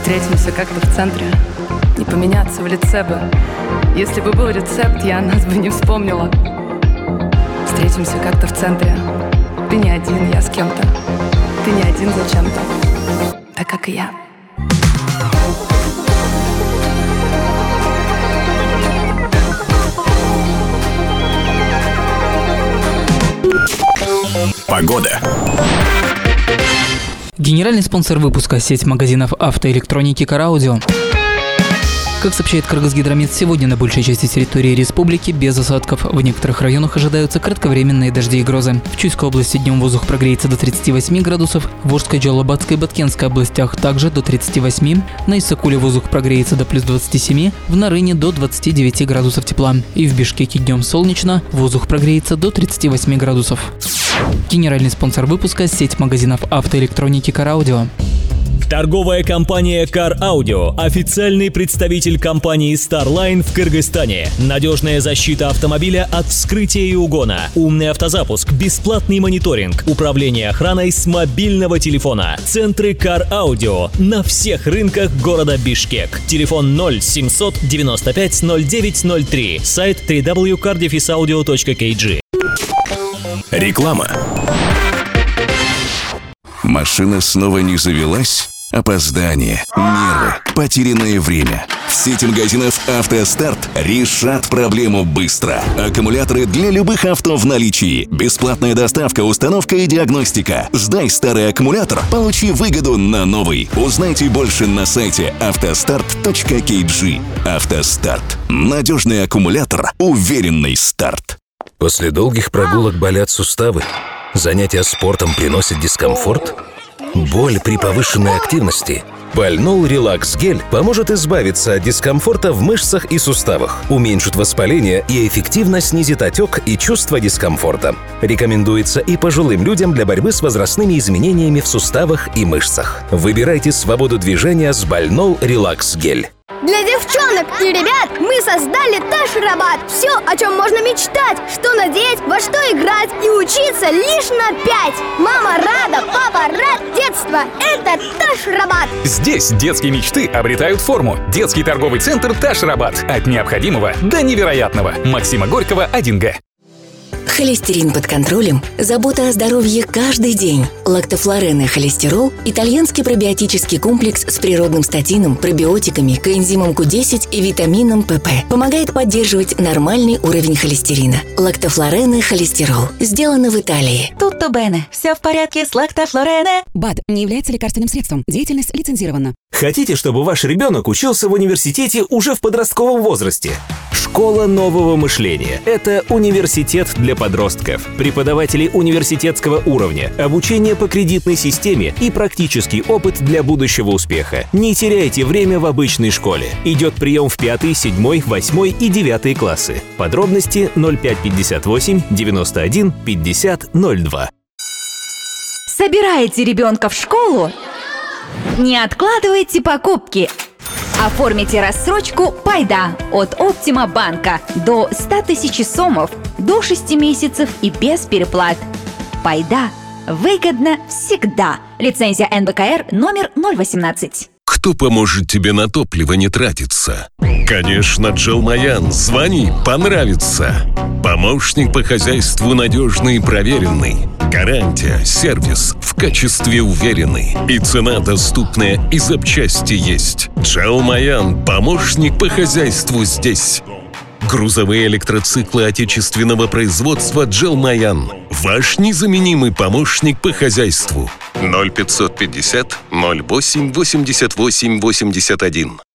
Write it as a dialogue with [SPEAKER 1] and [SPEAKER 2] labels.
[SPEAKER 1] Встретимся как-то в центре, не поменяться в лице бы. Если бы был рецепт, я нас бы не вспомнила. Встретимся как-то в центре. Ты не один, я с кем-то. Ты не один зачем-то, так как и я.
[SPEAKER 2] Погода.
[SPEAKER 3] Генеральный спонсор выпуска – сеть магазинов автоэлектроники «Караудио». Как сообщает Кыргызгидромет, сегодня на большей части территории республики без осадков. В некоторых районах ожидаются кратковременные дожди и грозы. В Чуйской области днем воздух прогреется до 38 градусов, в Орской, Джалабадской и Баткенской областях также до 38, на Иссыкуле воздух прогреется до плюс 27, в Нарыне до 29 градусов тепла. И в Бишкеке днем солнечно, воздух прогреется до 38 градусов. Генеральный спонсор выпуска – сеть магазинов автоэлектроники «Караудио».
[SPEAKER 4] Торговая компания Car Audio – официальный представитель компании Starline в Кыргызстане. Надежная защита автомобиля от вскрытия и угона, умный автозапуск, бесплатный мониторинг, управление охраной с мобильного телефона. Центры Car Audio на всех рынках города Бишкек. Телефон 0700 95 09 03. Сайт www.cardefisaudio.kg.
[SPEAKER 2] Реклама. Машина снова не завелась? Опоздание, нервы, потерянное время. В сети магазинов «АвтоСтарт» решат проблему быстро. Аккумуляторы для любых авто в наличии. Бесплатная доставка, установка и диагностика. Сдай старый аккумулятор, получи выгоду на новый. Узнайте больше на сайте автостарт.kg. «АвтоСтарт». Надежный аккумулятор, уверенный старт.
[SPEAKER 5] После долгих прогулок болят суставы. Занятия спортом приносят дискомфорт? Боль при повышенной активности? Бальнол Релакс Гель поможет избавиться от дискомфорта в мышцах и суставах, уменьшит воспаление и эффективно снизит отек и чувство дискомфорта. Рекомендуется и пожилым людям для борьбы с возрастными изменениями в суставах и мышцах. Выбирайте свободу движения с Бальнол Релакс Гель.
[SPEAKER 6] Для девчонок и ребят мы создали Ташрабат. Все, о чем можно мечтать, что надеть, во что играть и учиться лишь на 5. Мама рада, папа рад, детство – это Ташрабат.
[SPEAKER 7] Здесь детские мечты обретают форму. Детский торговый центр Ташрабат. От необходимого до невероятного. Максима Горького, 1Г.
[SPEAKER 8] Холестерин под контролем, забота о здоровье каждый день. Лактофлорен и холестерол – итальянский пробиотический комплекс с природным статином, пробиотиками, коэнзимом Q10 и витамином ПП. Помогает поддерживать нормальный уровень холестерина. Лактофлорен и холестерол. Сделано в Италии.
[SPEAKER 9] Tutto bene. Все в порядке с лактофлорене. БАД не является лекарственным средством. Деятельность лицензирована.
[SPEAKER 10] Хотите, чтобы ваш ребенок учился в университете уже в подростковом возрасте? Школа нового мышления – это университет для подростков. Преподаватели университетского уровня, обучение по кредитной системе и практический опыт для будущего успеха. Не теряйте время в обычной школе. Идет прием в 5, 7, 8 и 9 классы. Подробности 0558 91 50 02.
[SPEAKER 9] Собираете ребенка в школу? Не откладывайте покупки. Оформите рассрочку «Пайда» от Оптима банка до 100 тысяч сомов, до 6 месяцев и без переплат. «Пайда» выгодно всегда. Лицензия НБКР номер 018.
[SPEAKER 11] Кто поможет тебе на топливо не тратиться? Конечно, Джелмаян. Звони, понравится. Помощник по хозяйству надежный и проверенный. Гарантия, сервис в качестве уверенный. И цена доступная, и запчасти есть. Джелмаян. Помощник по хозяйству здесь. Грузовые электроциклы отечественного производства Джелмаян. Ваш незаменимый помощник по хозяйству. 0550 08 88 81.